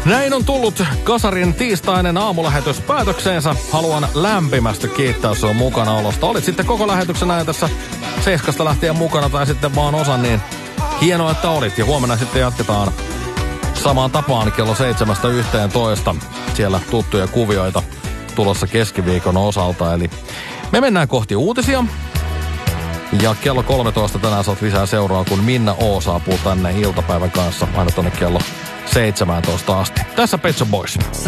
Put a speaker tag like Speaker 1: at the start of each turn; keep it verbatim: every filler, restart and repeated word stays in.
Speaker 1: Näin on tullut Kasarin tiistainen aamulähetys päätökseensä. Haluan lämpimästi kiittää sinua mukanaolosta. Olit sitten koko lähetyksen ajan tässä seiskasta lähtien mukana tai sitten vaan osa, niin hienoa, että olit. Ja huomenna sitten jatketaan samaan tapaan kello seitsemästä yhteentoista. Siellä tuttuja kuvioita tulossa keskiviikon osalta. Eli me mennään kohti uutisia. Ja kello kolmetoista tänään saat lisää seuraa, kun Minna O saapuu tänne iltapäivän kanssa aina tonne kello seitsemäntoista asti. Tässä Pet Shop Boys.